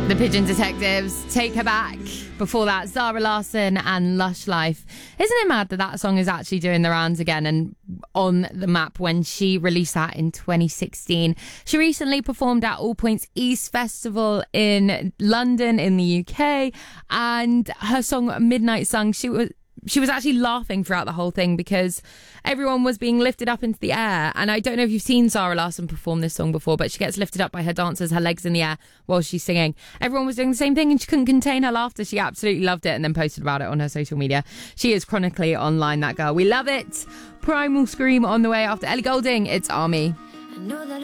The Pigeon Detectives, Take Her Back. Before that, Zara Larsson and Lush Life. Isn't it mad that that song is actually doing the rounds again and on the map when she released that in 2016? She recently performed at All Points East Festival in London in the UK, and her song Midnight Sun, she was actually laughing throughout the whole thing because everyone was being lifted up into the air. And I don't know if you've seen Zara Larsson perform this song before, but she gets lifted up by her dancers, her legs in the air while she's singing. Everyone was doing the same thing and she couldn't contain her laughter. She absolutely loved it and then posted about it on her social media. She is chronically online, that girl. We love it. Primal Scream on the way after Ellie Goulding. It's Army. I know that